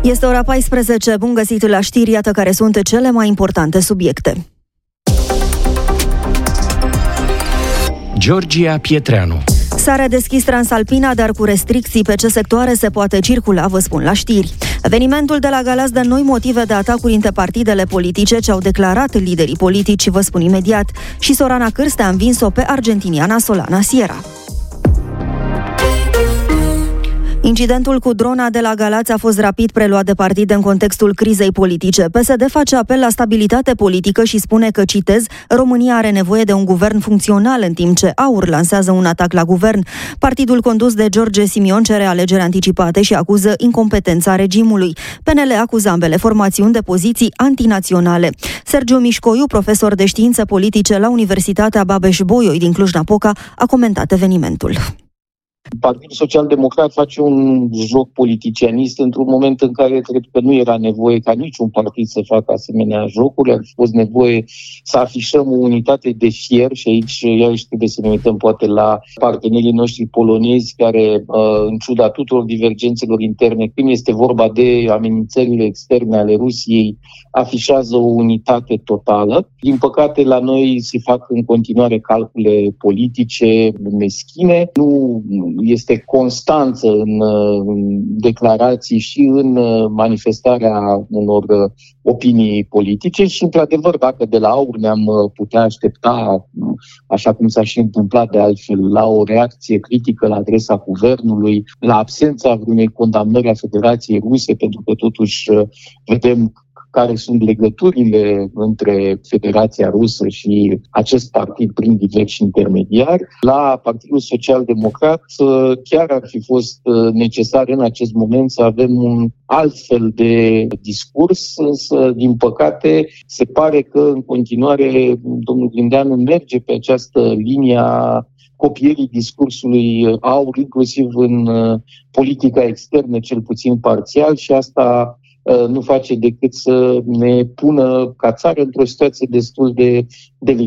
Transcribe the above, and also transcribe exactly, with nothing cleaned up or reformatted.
Este ora paisprezece, bun găsit la știri, iată care sunt cele mai importante subiecte. Georgia Pietreanu. S-a redeschis Transalpina, dar cu restricții pe ce sectoare se poate circula, vă spun la știri. Evenimentul de la Galați dă noi motive de atacuri între partidele politice ce au declarat liderii politici, vă spun imediat. Și Sorana Cârstea a învins-o pe argentiniana Solana Sierra. Incidentul cu drona de la Galați a fost rapid preluat de partide în contextul crizei politice. P S D face apel la stabilitate politică și spune că, citez, România are nevoie de un guvern funcțional, în timp ce AUR lansează un atac la guvern. Partidul condus de George Simion cere alegeri anticipate și acuză incompetența regimului. P N L acuză ambele formațiuni de poziții antinaționale. Sergiu Mișcoiu, profesor de științe politice la Universitatea Babeș-Bolyai din Cluj-Napoca, a comentat evenimentul. Partidul Social-Democrat face un joc politicianist într-un moment în care cred că nu era nevoie ca niciun partid să facă asemenea jocuri. Ar fi fost nevoie să afișăm o unitate de fier și aici iarăși trebuie să ne uităm poate la partenerii noștri polonezi care, în ciuda tuturor divergențelor interne, când este vorba de amenințările externe ale Rusiei, afișează o unitate totală. Din păcate, la noi se fac în continuare calcule politice meschine. Nu este constanță în declarații și în manifestarea unor opinii politice și, într-adevăr, dacă de la AUR ne-am putea aștepta, așa cum s-a și întâmplat de altfel, la o reacție critică la adresa guvernului, la absența vreunei condamnări a Federației Ruse, pentru că totuși vedem care sunt legăturile între Federația Rusă și acest partid prin diversi intermediari. La Partidul Social-Democrat chiar ar fi fost necesar în acest moment să avem un alt fel de discurs, însă, din păcate, se pare că în continuare domnul Grindeanu merge pe această linie a copierii discursului AUR, inclusiv în politica externă, cel puțin parțial, și asta nu face decât să ne pună ca țară într-o situație destul de delicată.